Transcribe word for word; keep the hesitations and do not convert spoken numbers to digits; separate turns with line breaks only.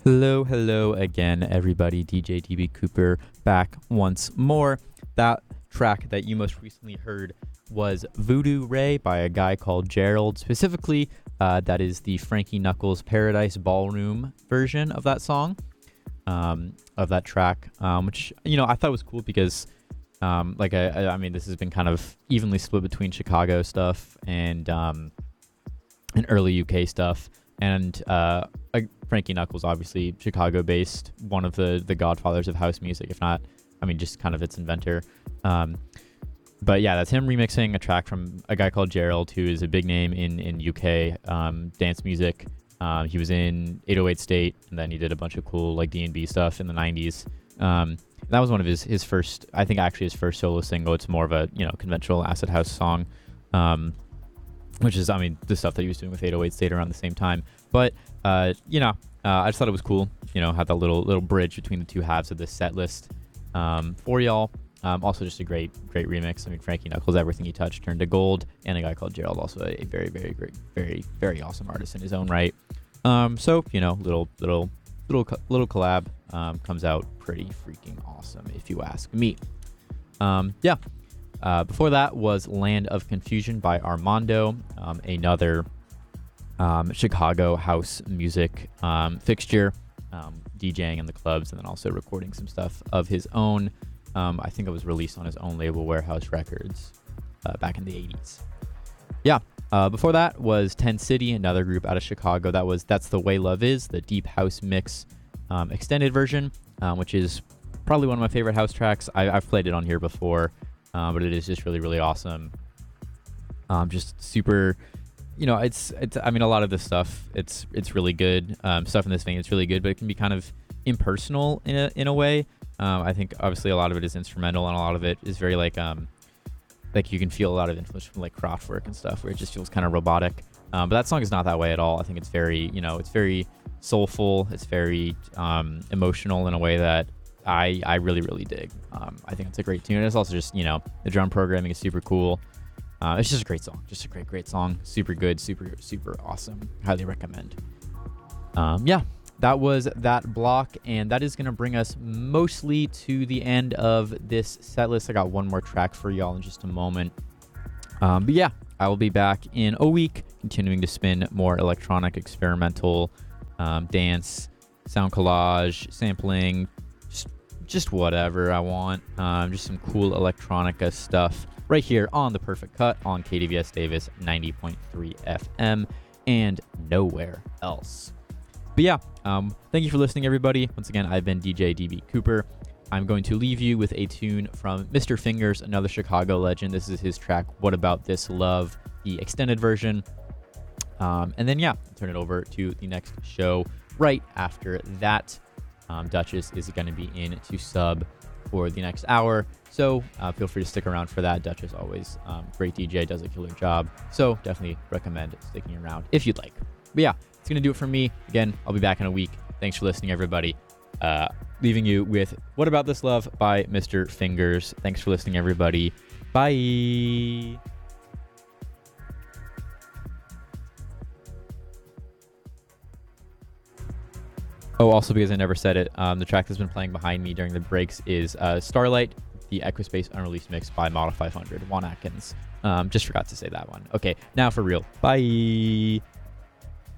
Hello, hello again, everybody. D J D B Cooper back once more. That track that you most recently heard was Voodoo Ray by a guy called Gerald. Specifically, uh, that is the Frankie Knuckles Paradise Ballroom version of that song, um, of that track, um, which, you know, I thought was cool because, um, like, I, I mean, this has been kind of evenly split between Chicago stuff and, um, and early U K stuff. And uh, uh, Frankie Knuckles, obviously Chicago-based, one of the the godfathers of house music, if not, I mean, just kind of its inventor. Um, but yeah, that's him remixing a track from a guy called Gerald, who is a big name in in U K um, dance music. Um, he was in eight oh eight State, and then he did a bunch of cool like D and B stuff in the nineties. Um, that was one of his his first, I think, actually his first solo single. It's more of a you know conventional acid house song. Um, which is, I mean, the stuff that he was doing with eight oh eight State around the same time. But, uh, you know, uh, I just thought it was cool, you know, had that little little bridge between the two halves of this set list um, for y'all. Um, also just a great, great remix. I mean, Frankie Knuckles, everything he touched turned to gold. And a guy called Gerald, also a, a very, very, great, very, very awesome artist in his own right. Um, so, you know, little, little, little, little collab um, comes out pretty freaking awesome, if you ask me. Um, yeah. Uh, before that was Land of Confusion by Armando, um, another um, Chicago house music um, fixture, um, DJing in the clubs and then also recording some stuff of his own. Um, I think it was released on his own label, Warehouse Records, uh, back in the eighties. Yeah. Uh, before that was Ten City, another group out of Chicago. That was That's the Way Love Is, the deep house mix um, extended version, um, which is probably one of my favorite house tracks. I, I've played it on here before. Uh, but it is just really, really awesome. Um, just super, you know, it's, it's, I mean, a lot of this stuff, it's, it's really good. Um, stuff in this vein, it's really good, but it can be kind of impersonal in a, in a way. Um, I think obviously a lot of it is instrumental and a lot of it is very like, um, like you can feel a lot of influence from like Kraftwerk and stuff where it just feels kind of robotic. Um, but that song is not that way at all. I think it's very, you know, it's very soulful. It's very, um, emotional in a way that I, I really, really dig. Um, I think it's a great tune. It's also just, you know, the drum programming is super cool. Uh, it's just a great song. Just a great, great song. Super good. Super, super awesome. Highly recommend. Um, yeah, that was that block. And that is going to bring us mostly to the end of this set list. I got one more track for y'all in just a moment. Um, but yeah, I will be back in a week, continuing to spin more electronic, experimental, um, dance, sound collage, sampling, just whatever I want, um, just some cool electronica stuff right here on The Perfect Cut on K D V S Davis ninety point three F M and nowhere else. But yeah, um, thank you for listening, everybody. Once again, I've been D J D B Cooper. I'm going to leave you with a tune from Mister Fingers, another Chicago legend. This is his track, What About This Love, the extended version. Um, and then, yeah, I'll turn it over to the next show right after that. Um, Duchess is going to be in to sub for the next hour, so uh, feel free to stick around for that. Duchess always um, great D J, does a killer job, so definitely recommend sticking around if you'd like. But yeah, it's going to do it for me. Again, I'll be back in a week. Thanks for listening, everybody. Uh, leaving you with What About This Love by Mister Fingers. Thanks for listening, everybody. Bye. Oh, also because I never said it, um, the track that's been playing behind me during the breaks is uh, Starlight, the Equispace unreleased mix by Model five hundred, Juan Atkins. Um, just forgot to say that one. Okay, now for real. Bye.